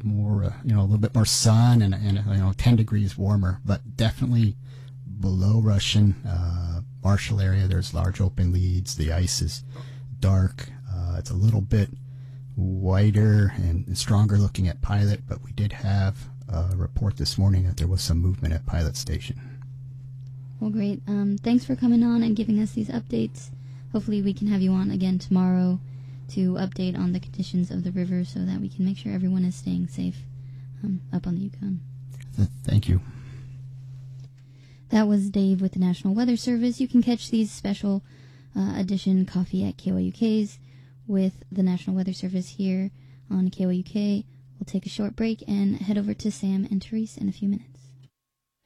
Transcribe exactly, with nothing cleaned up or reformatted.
more, uh, you know, a little bit more sun and, and you know, ten degrees warmer, but definitely below Russian. Uh, Marshall area, there's large open leads. The ice is dark. Uh, it's a little bit whiter and, and stronger looking at Pilot, but we did have a report this morning that there was some movement at Pilot Station. Well, great. Um, thanks for coming on and giving us these updates. Hopefully we can have you on again tomorrow to update on the conditions of the river so that we can make sure everyone is staying safe um, up on the Yukon. Th- thank you. That was Dave with the National Weather Service. You can catch these special uh, edition Coffee at K Y U K's with the National Weather Service here on K Y U K. We'll take a short break and head over to Sam and Therese in a few minutes.